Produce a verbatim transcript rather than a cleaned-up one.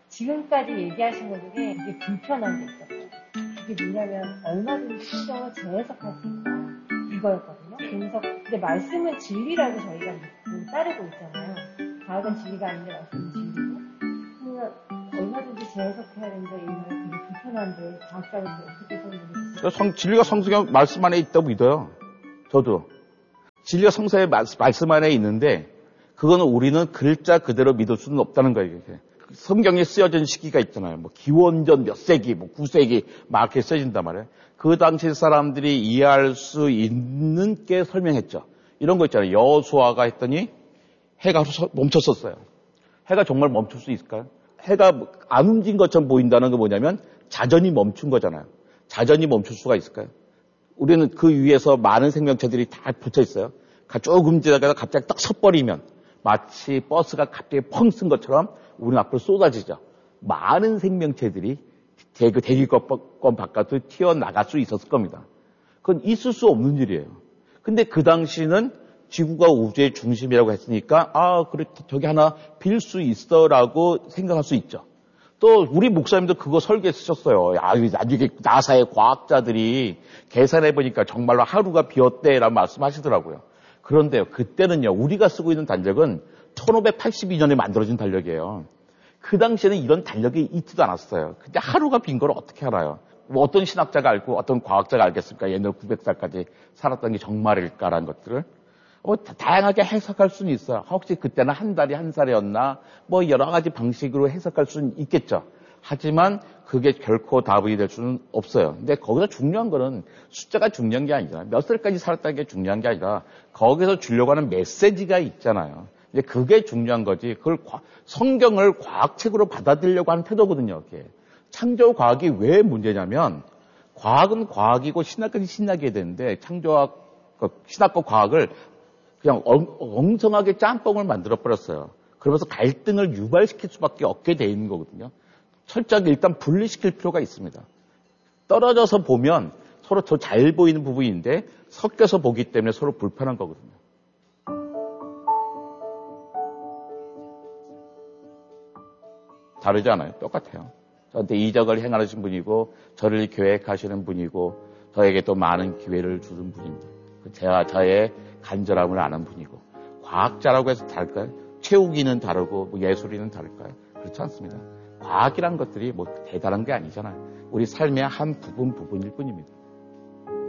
지금까지 얘기하신 것 중에 되게 불편한 게 있었어요. 그게 뭐냐면 얼마든지 성경을 재해석할 수 있다. 이거였거든요. 그래서 근데 말씀은 진리라고 저희가 따르고 있잖아요. 과학은 진리가 아닌데 말씀은 진리고. 그러면 얼마든지 재해석해야 된다. 이런 되게 불편한데 과학자로서 어떻게 설명해주세요? 성, 진리가 성경의 말씀 안에 있다고 믿어요. 저도. 진리가 성서의 말씀 안에 있는데 그거는 우리는 글자 그대로 믿을 수는 없다는 거예요. 이게. 성경에 쓰여진 시기가 있잖아요. 뭐 기원전 몇 세기, 뭐 구 세기 막 이렇게 쓰여진단 말이에요. 그 당시 사람들이 이해할 수 있는 게 설명했죠. 이런 거 있잖아요. 여호수아가 했더니 해가 멈췄었어요. 해가 정말 멈출 수 있을까요? 해가 안 움직인 것처럼 보인다는 게 뭐냐면 자전이 멈춘 거잖아요. 자전이 멈출 수가 있을까요? 우리는 그 위에서 많은 생명체들이 다 붙어 있어요. 쭉 움직이다가 갑자기 딱 서버리면 마치 버스가 갑자기 펑 쓴 것처럼 우리 앞으로 쏟아지죠. 많은 생명체들이 그 대기권 바깥으로 튀어나갈 수 있었을 겁니다. 그건 있을 수 없는 일이에요. 근데 그 당시는 지구가 우주의 중심이라고 했으니까 아, 그래 저기 하나 빌 수 있어라고 생각할 수 있죠. 또 우리 목사님도 그거 설계 쓰셨어요. 야, 나중에 나사의 과학자들이 계산해 보니까 정말로 하루가 비었대라는 말씀하시더라고요. 그런데요, 그때는요, 우리가 쓰고 있는 달력은 천오백팔십이 년에 만들어진 달력이에요. 그 당시에는 이런 달력이 있지도 않았어요. 근데 하루가 빈 걸 어떻게 알아요? 뭐 어떤 신학자가 알고 어떤 과학자가 알겠습니까? 옛날 구백 살까지 살았던 게 정말일까라는 것들을. 뭐 다양하게 해석할 수는 있어요. 혹시 그때는 한 달이 한 살이었나? 뭐 여러 가지 방식으로 해석할 수는 있겠죠. 하지만 그게 결코 답이 될 수는 없어요. 근데 거기서 중요한 거는 숫자가 중요한 게 아니잖아요. 몇 살까지 살았다는 게 중요한 게 아니라 거기서 주려고 하는 메시지가 있잖아요. 이제 그게 중요한 거지. 그걸 과, 성경을 과학책으로 받아들이려고 하는 태도거든요. 그게. 창조 과학이 왜 문제냐면 과학은 과학이고 신학은 신학이어야 되는데 창조학, 신학과 과학을 그냥 엉성하게 짬뽕을 만들어버렸어요. 그러면서 갈등을 유발시킬 수밖에 없게 돼 있는 거거든요. 철저하게 일단 분리시킬 필요가 있습니다. 떨어져서 보면 서로 더 잘 보이는 부분인데 섞여서 보기 때문에 서로 불편한 거거든요. 다르지 않아요. 똑같아요. 저한테 이적을 행하신 분이고 저를 계획하시는 분이고 저에게 또 많은 기회를 주는 분입니다. 제가 저의 간절함을 아는 분이고 과학자라고 해서 다를까요? 채우기는 다르고 뭐 예술이는 다를까요? 그렇지 않습니다. 과학이란 것들이 뭐 대단한 게 아니잖아요. 우리 삶의 한 부분 부분일 뿐입니다.